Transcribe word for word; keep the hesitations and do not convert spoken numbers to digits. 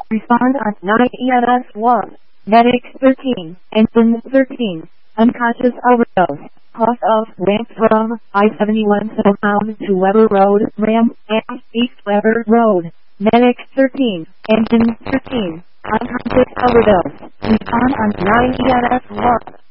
Respond on nine E M S one. Medic thirteen. Engine thirteen. Unconscious overdose. Cross of ramp from I seventy-one southbound to Weber Road. Ramp and East Weber Road. Medic thirteen. Engine thirteen. Unconscious overdose. Respond on nine E M S one.